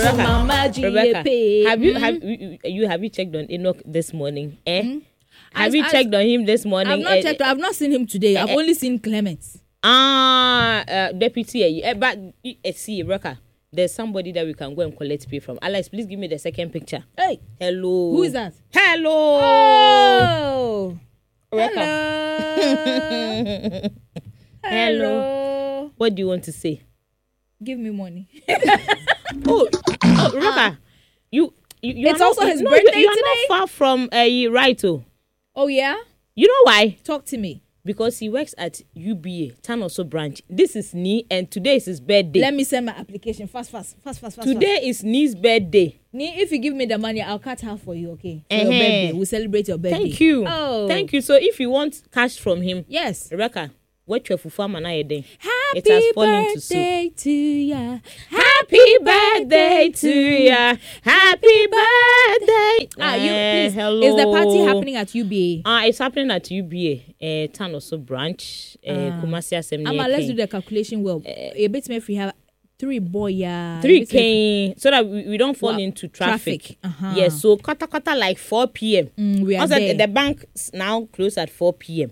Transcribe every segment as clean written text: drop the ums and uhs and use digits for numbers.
Have you checked on Enoch this morning? Have you checked on him this morning? I've not checked. I've not seen him today. I've only seen Clement. Deputy. But see, Rebecca, there's somebody that we can go and collect pay from. Alex, please give me the second picture. Hey. Hello. Who is that? Hello. Oh. Rebecca. Hello. Hello. What do you want to say? Give me money. Rebecca, you it's also his birthday today. You're not far from Raito. Oh yeah. You know why? Talk to me. Because he works at UBA, Tanoso branch. This is Ni, and today is his birthday. Let me send my application fast. Today is Ni's birthday. Ni, if you give me the money, I'll cut half for you, okay? For your birthday. We'll celebrate your birthday. Thank you. Oh. Thank you. So if you want cash from him, yes. Rebecca, what your fufa mana day? Happy it has fallen birthday to ya. Happy birthday to ya. Happy birthday. Please. Hello. Is the party happening at UBA? It's happening at UBA, Tanoso branch, Kumasi Assembly. Let's do the calculation well. A bit if we have 3K, 3K, so that we don't fall into traffic. Yes, so kata like 4 p.m. We are there. The bank now close at 4 p.m.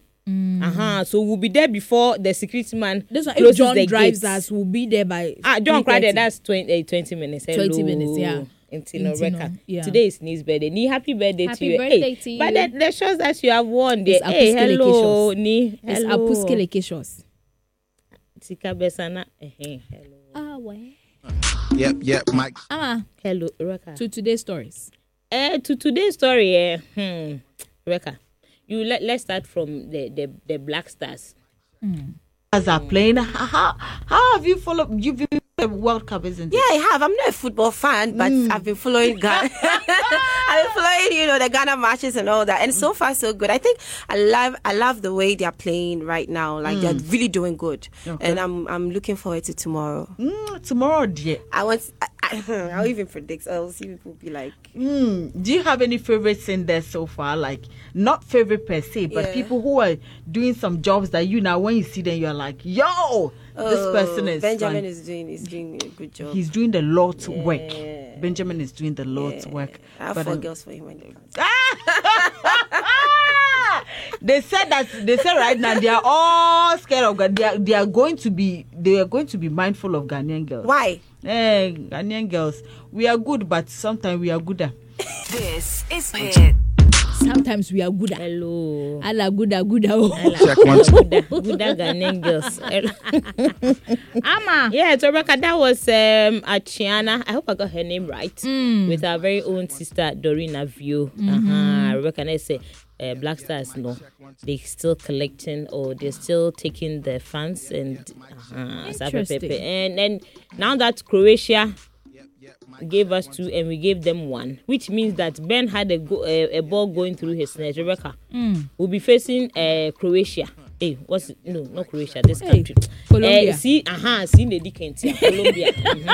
So we'll be there before the security man. This one, if John drives gates. Us, we'll be there by. John cried. That's 20 minutes. Hello. 20 minutes, yeah. Yeah. Today is Ni's birthday. Ni, happy birthday to you. Birthday to you. But the shows that you have won, there. Hello, Ni. It's Apuskele Keshos. Tika Besana. Hello. Yep, Mike. Hello, Reka. To today's stories. To today's story, Reka. Let's start from the Black Stars. As are playing, how have you followed? You've been the World Cup, isn't it? Yeah, I have. I'm not a football fan, but I've been following Ghana. I've been following, the Ghana matches and all that, and so far so good. I think I love the way they are playing right now. Like they're really doing good, and I'm looking forward to tomorrow. Tomorrow, dear. I'll even predict. I'll see people be like. Do you have any favorites in there so far? Like not favorite per se, but people who are doing some jobs that now when you see them, you're like, yo. This person is Benjamin is doing a good job. He's doing the Lord's work. Benjamin is doing the Lord's work. I have 4 girls for him. They said right now they are all scared of God. They are going to be mindful of Ghanaian girls. Why? Ghanaian girls. We are good, but sometimes we are gooder. This is it. Sometimes we are good. Hello. Ala good. Check one. Good Ghanaian girls. Ama. Yeah, so Rebecca, that was Achiana. I hope I got her name right. With our very own sister Dorina View. Rebecca, and I say Black Stars, no, they still collecting or they're still taking the fans and and now that Croatia gave us 2 and we gave them 1, which means that Ben had a ball going through his net. Rebecca will be facing Croatia. Hey, what's it? No, not Croatia. This country, Colombia. See Lady Kentia, Colombia.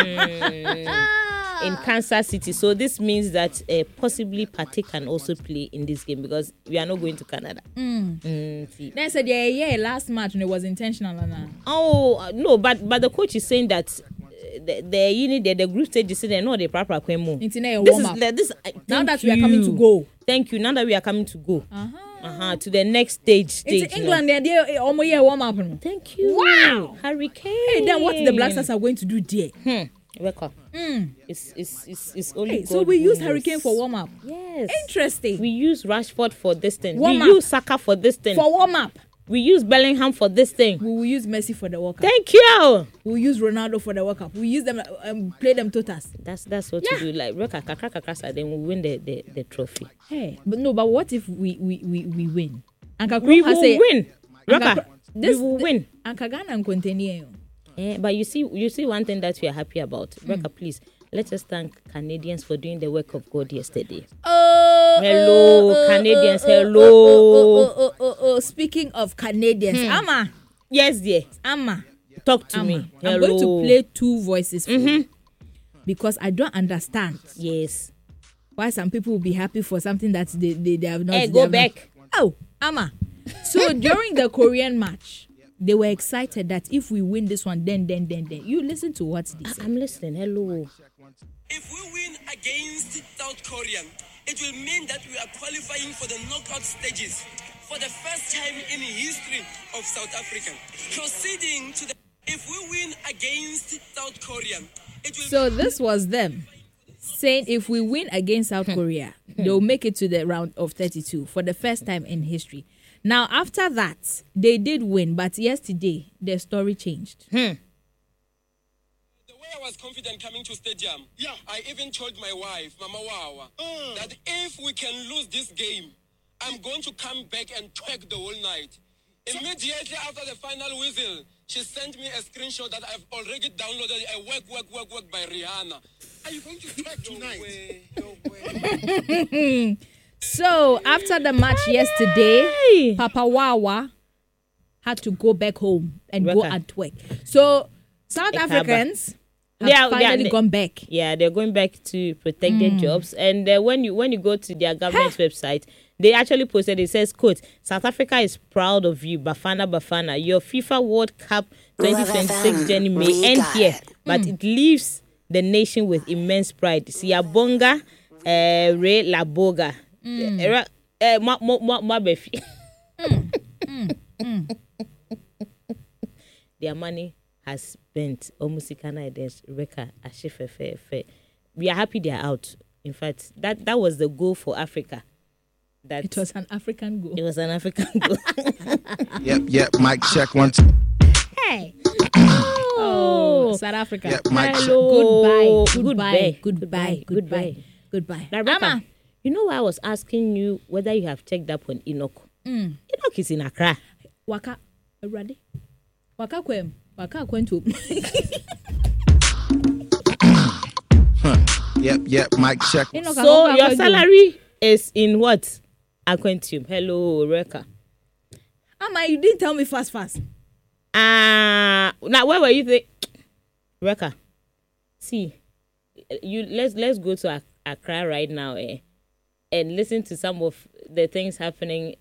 In Kansas City. So this means that possibly Partey can also play in this game because we are not going to Canada. They said last match and it was intentional. No, but the coach is saying that the group stage is saying no, the proper Kwemo. Now that we are coming to go. Thank you. Now that we are coming to go. To the next stage. It's England. They're warm up. Thank you. Wow. Hurricane. Hey, then what the Black Stars are going to do there? Welcome. It's only so we use Hurricane for warm up. Yes. Interesting. We use Rashford for this thing. Use Saka for this thing. For warm up. We use Bellingham for this thing. We will use Messi for the World Cup. Thank you. We'll use Ronaldo for the World Cup. We use them play them totas. That's what you do. Like then we win the trophy. Hey, but what if we win? We will win. We will win. Ghana and continue. But you see one thing that we are happy about. Rebecca, please, let us thank Canadians for doing the work of God yesterday. Hello, Canadians. Hello. Speaking of Canadians, Amma. Yes, dear. Amma. Talk to me. Hello. I'm going to play 2 voices for you because I don't understand. Yes. Why some people will be happy for something that they have not. Hey, go back. Oh, Amma. So during the Korean match, they were excited that if we win this one, then. You listen to what they said. I'm listening. Hello. If we win against South Korea, it will mean that we are qualifying for the knockout stages for the first time in the history of South Africa. Proceeding to the... If we win against South Korea, it will... So this was them saying if we win against South Korea, they'll make it to the round of 32 for the first time in history. Now, after that, they did win, but yesterday, their story changed. I was confident coming to stadium. Yeah. I even told my wife, Mama Wawa, that if we can lose this game, I'm going to come back and twerk the whole night. Immediately after the final whistle, she sent me a screenshot that I've already downloaded a work by Rihanna. Are you going to twerk tonight? No way. So, after the match yesterday, Papa Wawa had to go back home and go and twerk. So, South Africans... They are finally gone back. Yeah, they're going back to protect their jobs. And when you go to their government's website, they actually posted, it says, quote, South Africa is proud of you, Bafana. Your FIFA World Cup 2026 journey may end here, but it leaves the nation with immense pride. Siyabonga, Re Laboga. Their money has spent almost Rebecca. We are happy they are out. In fact, that was the goal for Africa. That it was an African goal. It was an African goal. Yep. Mic check 1 2. Hey. Oh, South Africa. Yep, mic check. Hello. Goodbye. Now, Rebecca, you know why I was asking you whether you have checked up on Enoch? Enoch is in Accra. Waka, ready? Waka kwento. Yep, mic check. So your salary is in what? Aquentium. Hello, Reka. Ama, you didn't tell me fast. Now where were you? Reka, see, you let's go to Accra right now, and listen to some of the things happening.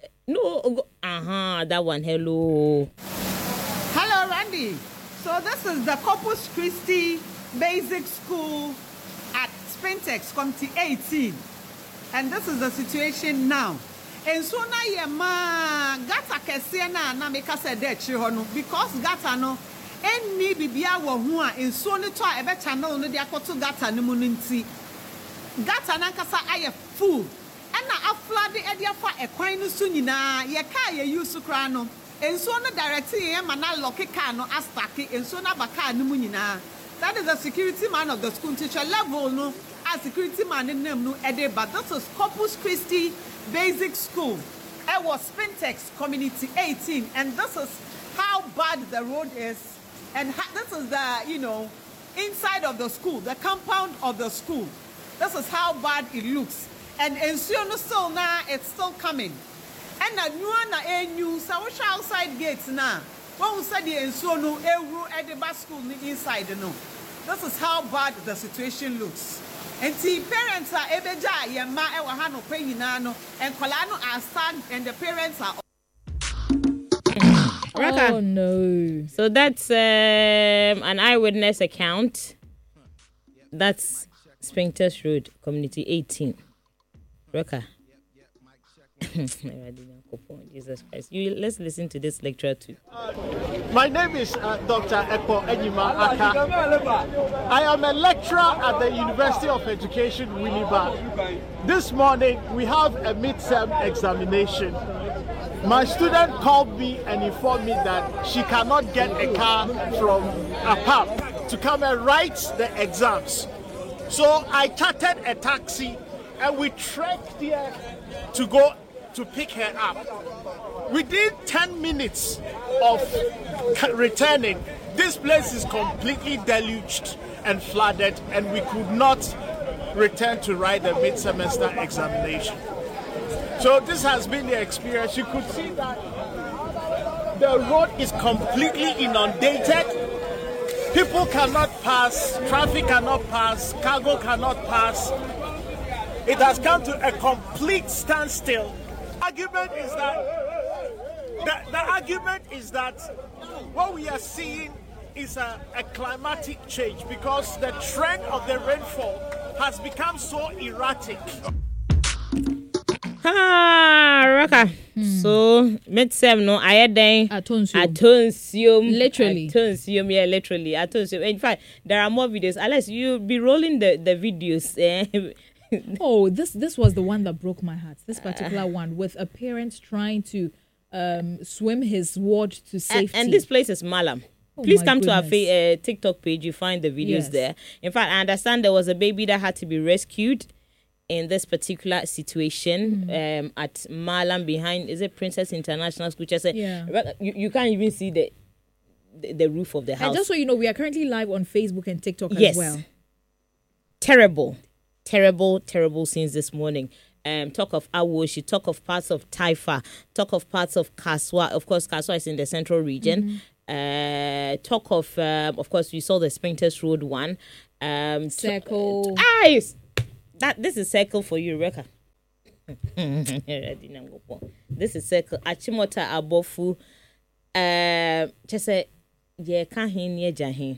That one. Hello, Randy. So this is the Corpus Christi Basic School at Spintex, Committee 18. And this is the situation now. And so now yema gata kese na meka se de chihono because gata no enni bibia wo ho a enso ne to a ebe channel no de akoto gata ne mu nti gata na kasa aye full na aflade e de afa ekwan no so nyina ye ka ye use kra no enso no direct ye ma na lock car no astake enso na baka ne mu nyina. That is the security man of the school teacher level no as security man in name no ede, but this is Corpus Christi Basic School. It was Spintex Community 18, and this is how bad the road is, and this is the inside of the school, the compound of the school. This is how bad it looks, and Ensuno still now it's still coming, and the new so which outside gates now. When we said the Ensuno at the bus school inside, this is how bad the situation looks. And the parents are ebeja yema e wa ha no panyina no and kola no are sad and the parents are Oh no. So that's an eyewitness account. That's Spintex Road, Community 18. Reka. Jesus Christ. Let's listen to this lecture too. My name is Dr. Ekpo Enyima Aka. I am a lecturer at the University of Education, Winneba. This morning, we have a midterm examination. My student called me and informed me that she cannot get a car from APAP to come and write the exams. So I chartered a taxi and we trekked here to go to pick her up. Within 10 minutes of returning, this place is completely deluged and flooded, and we could not return to write the mid-semester examination. So this has been the experience. You could see that the road is completely inundated. People cannot pass, traffic cannot pass, cargo cannot pass. It has come to a complete standstill. Argument is that the argument is that what we are seeing is a climatic change because the trend of the rainfall has become so erratic. Raka. So, mid-sem, no, I had atonsium. Literally. Atonsium, yeah, literally. Atonsium. In fact, there are more videos. Unless you be rolling the videos. Oh, this was the one that broke my heart. This particular one with a parent trying to swim his ward to safety. And this place is Malam. Oh, Please my come to our goodness. TikTok page. You find the videos Yes. there. In fact, I understand there was a baby that had to be rescued in this particular situation at Malam behind, is it Princess International School? Just Yeah. you can't even see the roof of the house. And just so you know, we are currently live on Facebook and TikTok Yes. as well. Terrible scenes this morning. Talk of Awoshi, talk of parts of Taifa, talk of parts of Kaswa. Of course, Kaswa is in the central region. Talk of course, we saw the Sprinters Road one. Circle. This is Circle for you, Rebecca. This is Circle. Achimota Abofu. Just say, yeah, kahin ye jahin.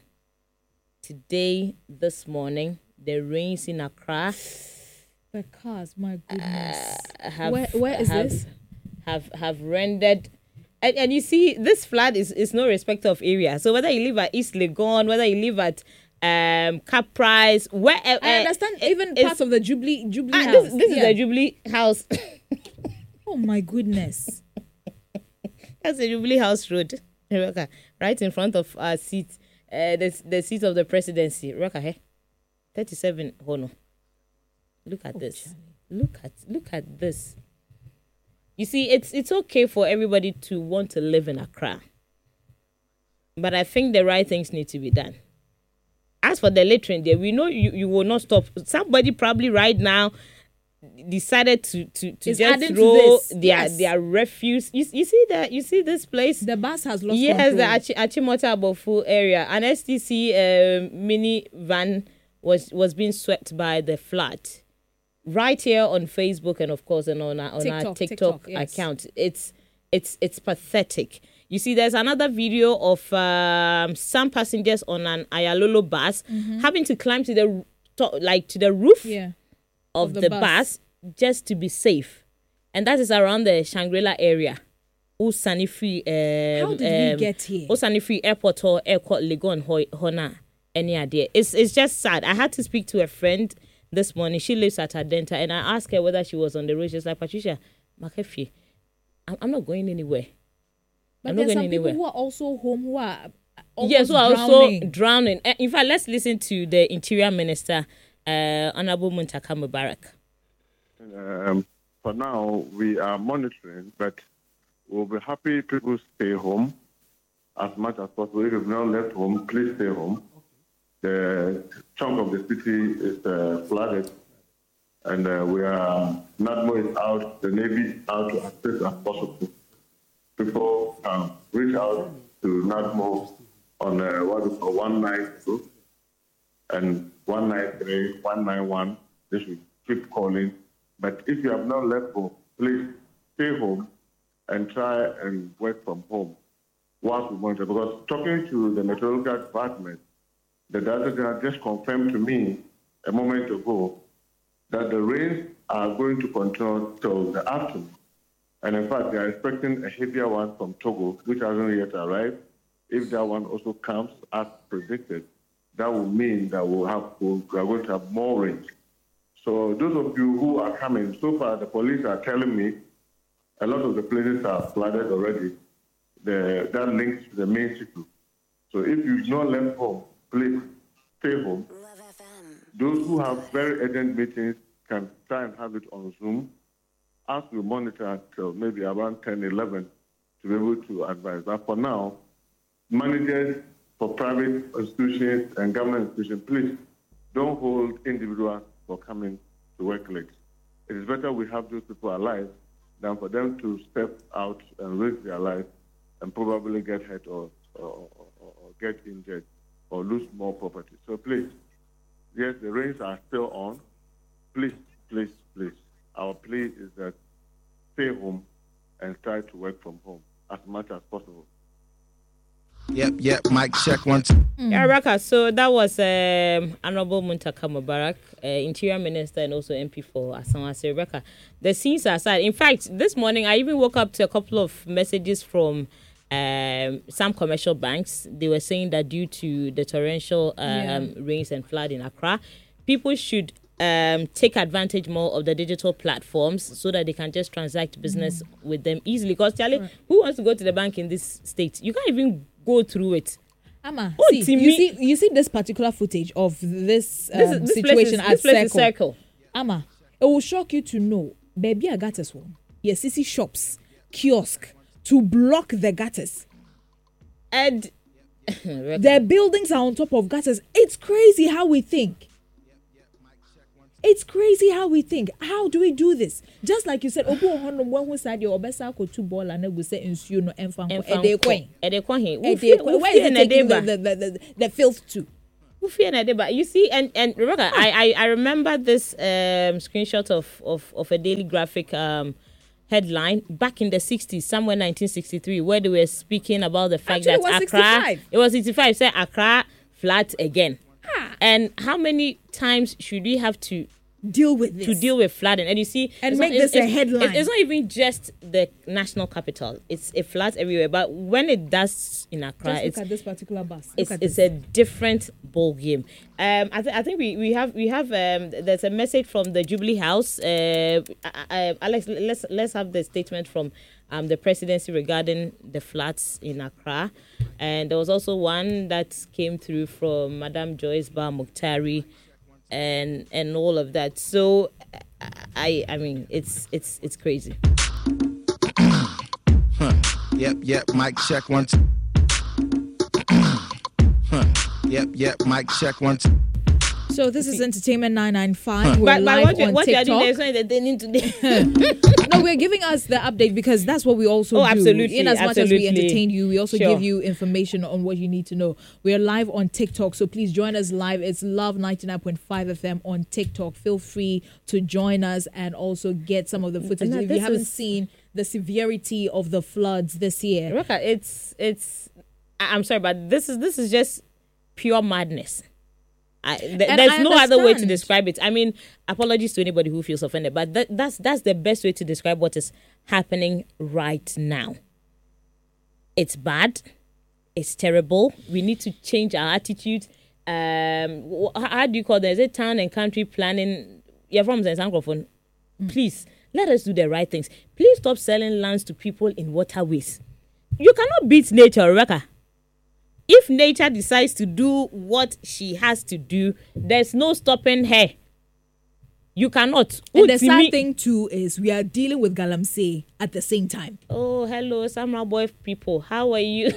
Today, this morning, the rains in Accra. The cars, my goodness. Where is this? Have rendered. And you see, this flood is no respect of area. So whether you live at East Legon, whether you live at Caprice, where I understand even parts of the Jubilee house. This is the Jubilee house. Oh my goodness. That's the Jubilee House Road, Rebecca, right in front of our seat, the seat of the presidency. Rebecca, hey, 37 Hono. Look at this. Charlie. Look at this. You see, it's okay for everybody to want to live in Accra, but I think the right things need to be done. As for the littering there, we know you will not stop. Somebody probably right now decided to just throw their refuse. You see that? You see this place? The bus has lost control. Yes, the Achimota Abofu area. An STC mini van was being swept by the flood. Right here on Facebook and of course on our TikTok yes. account. It's pathetic. You see, there's another video of some passengers on an Ayalolo bus having to climb to the to the roof of the bus just to be safe, and that is around the Shangri-La area. Usanifri. How did we get here? Usanifri Airport or Airport Legon Hona. Any idea? It's just sad. I had to speak to a friend this morning. She lives at Adenta, and I asked her whether she was on the road. She's like, Patricia, Makefi, I'm not going anywhere. But there's some people who are also home who are also drowning. In fact, let's listen to the Interior Minister, Honorable Muntaka Mubarak. For now, we are monitoring, but we'll be happy people stay home as much as possible. If you've not left home, please stay home. The chunk of the city is flooded, and NADMO is out, the Navy is out to assist as possible. People can reach out to NADMO on what we call 192 and 193, 191. They should keep calling. But if you have not left home, please stay home and try and work from home whilst we monitor. Because talking to the Meteorological Department, the director just confirmed to me a moment ago that the rains are going to continue till the afternoon. And in fact, they are expecting a heavier one from Togo, which hasn't yet arrived. If that one also comes as predicted, that will mean that we are going to have more rain. So those of you who are coming, so far the police are telling me a lot of the places are flooded already. That links to the main city. So if you've not left home, please stay home. Those who have very urgent meetings can try and have it on Zoom as we monitor until maybe around 10, 11 to be able to advise. But for now, managers for private institutions and government institutions, please don't hold individuals for coming to work late. It is better we have those people alive than for them to step out and risk their life and probably get hurt or get injured or lose more property. So please, yes, the rains are still on. Please, please, please. Our plea is that stay home and try to work from home as much as possible. Yep, mic check 1 2. Yeah, Raka, so that was Honorable Muntaka Mubarak, Interior Minister and also MP for Asanwase. Raka, the scenes are sad. In fact, this morning I even woke up to a couple of messages from some commercial banks. They were saying that due to the torrential rains and flood in Accra, people should take advantage more of the digital platforms so that they can just transact business with them easily. Because Charlie, who wants to go to the bank in this state? You can't even go through it. Ama, you see this particular footage of this situation at Circle. Ama, it will shock you to know, baby, I got us one. Yes, see shops, kiosk to block the gutters, and their buildings are on top of gutters. It's crazy how we think. It's crazy how we think. How do we do this? Just like you said, the filth too. You see, and Rebecca, I remember this screenshot of a Daily Graphic headline back in the 60s, somewhere 1963, where they were speaking about the fact that Accra, it was 65, said Accra flat again. And how many times should we have to deal with this? To deal with flooding? And you see, and make this a headline. It's not even just the national capital. It's a flood everywhere. But when it does in Accra, just look at this particular bus. It's a different ball game. I think we have there's a message from the Jubilee House. Alex, let's have the statement from the presidency regarding the floods in Accra. And there was also one that came through from Madam Joyce Bar Mukhtari and all of that. So I mean it's crazy. Yep, mic check 1 2. Yep, mic check 1 2. So this is Entertainment 995. We're live on TikTok. They need to No, we're giving us the update because that's what we also do. Absolutely. In as much as we entertain you, we also give you information on what you need to know. We are live on TikTok, so please join us live. It's Love 99.5 FM on TikTok. Feel free to join us and also get some of the footage. If you haven't seen the severity of the floods this year. Rebecca, it's I'm sorry, but this is just pure madness. There's no other way to describe it. I mean, apologies to anybody who feels offended, but that's the best way to describe what is happening right now. It's bad. It's terrible. We need to change our attitude. How do you call that? Is it town and country planning? You're from Zensangrophone. Please, let us do the right things. Please stop selling lands to people in waterways. You cannot beat nature, Rebecca. If nature decides to do what she has to do, there's no stopping her. You cannot. And the sad thing too is we are dealing with Galamsey at the same time. Oh, hello, Samra Boy people. How are you?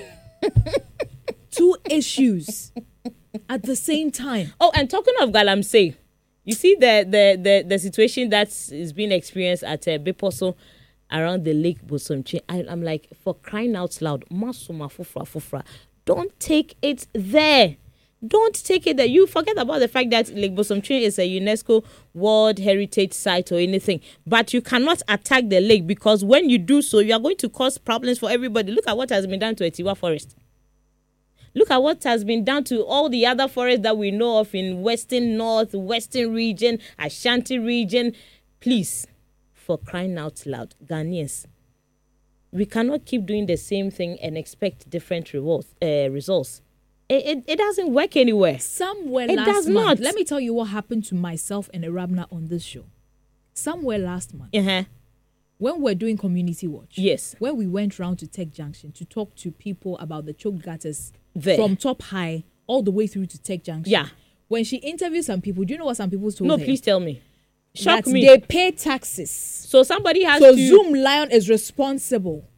Two issues at the same time. Oh, and talking of Galamsey, you see the situation that is being experienced at Biposo around the Lake Bosomchi. I'm like, for crying out loud, Masuma Fufra. Don't take it there. Don't take it there. You forget about the fact that Lake Bosomchi is a UNESCO World Heritage Site or anything. But you cannot attack the lake because when you do so, you are going to cause problems for everybody. Look at what has been done to Etiwa Forest. Look at what has been done to all the other forests that we know of in Western North, Western region, Ashanti region. Please, for crying out loud, Ghanaians, we cannot keep doing the same thing and expect different results. It doesn't work anywhere. Somewhere last month, let me tell you what happened to myself and Arabna on this show. Somewhere last month, when we're doing community watch, when we went round to Tech Junction to talk to people about the choked gutters from Top High all the way through to Tech Junction. Yeah. When she interviewed some people, do you know what some people told her? No, please tell me. Shock me. They pay taxes. So somebody has to... So Zoom Lion is responsible.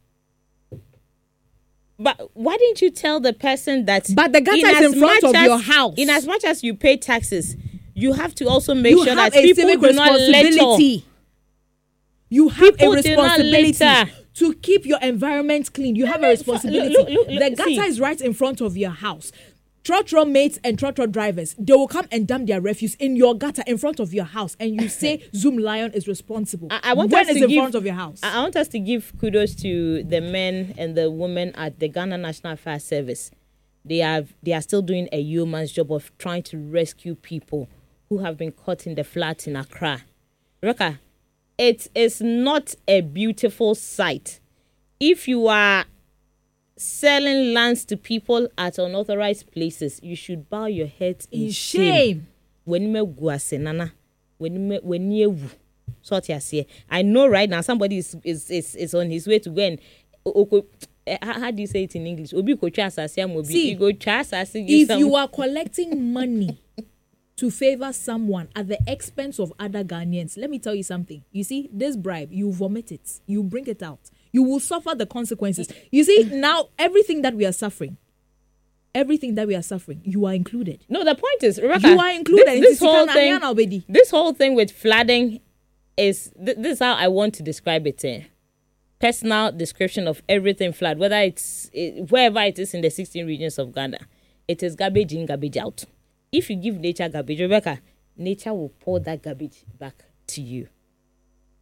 But why didn't you tell the person that... But the gutter is in front of your house. In as much as you pay taxes, you have to also make sure that people do not litter. You have a responsibility to keep your environment clean. You have a responsibility. Look, the gutter is right in front of your house. Trotro mates and Trotro drivers, they will come and dump their refuse in your gutter in front of your house, and you say Zoom Lion is responsible. I want when us is to in give, front of your house? I want us to give kudos to the men and the women at the Ghana National Fire Service. they are still doing a yeoman's job of trying to rescue people who have been caught in the floods in Accra. Rebecca, it is not a beautiful sight. If you are selling lands to people at unauthorized places, you should bow your head in shame. When you sort of say, I know right now somebody is on his way to go and how do you say it in English? See, if you are collecting money to favor someone at the expense of other Ghanaians, let me tell you something. You see, this bribe, you vomit it, you bring it out. You will suffer the consequences. You see, now everything that we are suffering, you are included. No, the point is, Rebecca, you are included. This whole thing with flooding is this is how I want to describe it. Personal description of everything flood, whether wherever it is in the 16 regions of Ghana, it is garbage in, garbage out. If you give nature garbage, Rebecca, nature will pour that garbage back to you.